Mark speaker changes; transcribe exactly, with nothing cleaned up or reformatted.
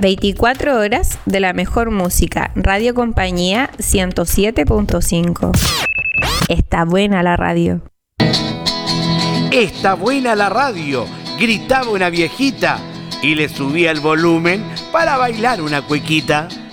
Speaker 1: veinticuatro horas de la mejor música. Radio Compañía ciento siete punto cinco. Está buena la radio.
Speaker 2: Está buena la radio, gritaba una viejita y le subía el volumen para bailar una cuequita.